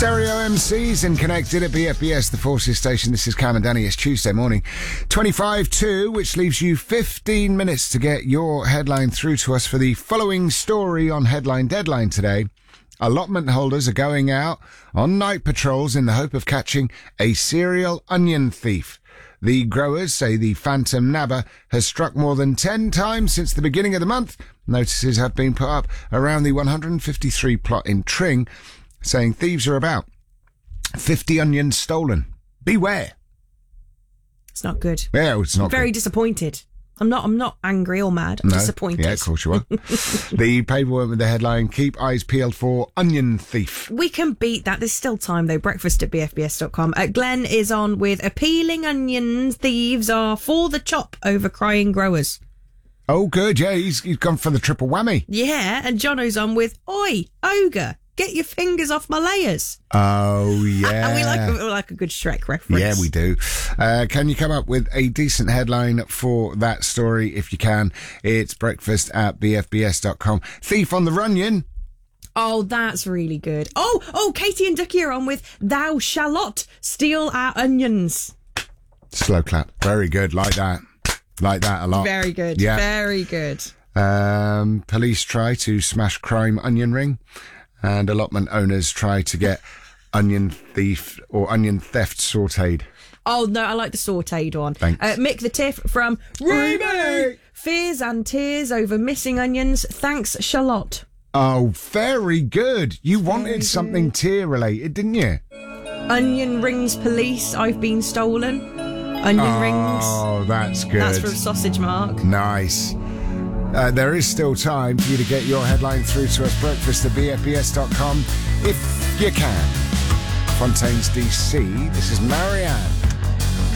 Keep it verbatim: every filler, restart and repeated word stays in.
Stereo M Cs and connected at B F B S, the Forces station. This is Cam and Danny. It's Tuesday morning, twenty-five two, which leaves you fifteen minutes to get your headline through to us for the following story on Headline Deadline today. Allotment holders are going out on night patrols in the hope of catching a serial onion thief. The growers say the phantom nabber has struck more than ten times since the beginning of the month. Notices have been put up around the one hundred fifty-three plot in Tring, saying thieves are about. fifty onions stolen. Beware. It's not good. Yeah, it's not Very good. disappointed. I'm not I'm not angry or mad. I'm No. disappointed. Yeah, of course you are. The paper went with the headline, Keep Eyes Peeled for Onion Thief. We can beat that. There's still time, though. Breakfast at b f b s dot com. Uh, Glenn is on with appealing onions. Thieves are for the chop over crying growers. Oh, good. Yeah, he's, he's gone for the triple whammy. Yeah, and Jono's on with, Oi, ogre, get your fingers off my layers. Oh, yeah. And we like, we like a good Shrek reference. Yeah, we do. Uh, can you come up with a decent headline for that story? If you can, it's breakfast at b f b s dot com. Thief on the Runyon. Oh, that's really good. Oh, oh, Katie and Ducky are on with, Thou shallot steal our onions. Slow clap. Very good. Like that. Like that a lot. Very good. Yeah. Very good. Um, police try to smash crime onion ring, and allotment owners try to get onion thief or onion theft sautéed. Oh, no, I like the sautéed one. Thanks. Uh, Mick the Tiff from Ruby. Fears and tears over missing onions. Thanks, Charlotte. Oh, very good. You wanted Very something good. tear related, didn't you? Onion rings police. I've been stolen. Onion rings. Oh, that's good. That's from Sausage Mark. Nice. Uh, there is still time for you to get your headline through to us. Breakfast at b f b s dot com if you can. Fontaines, D C. This is Marianne.